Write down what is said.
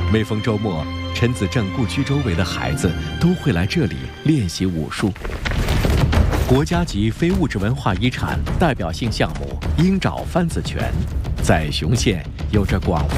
每逢周末，陈子镇故居周围的孩子都会来这里练习武术。国家级非物质文化遗产代表性项目鹰爪翻子拳，在雄县有着广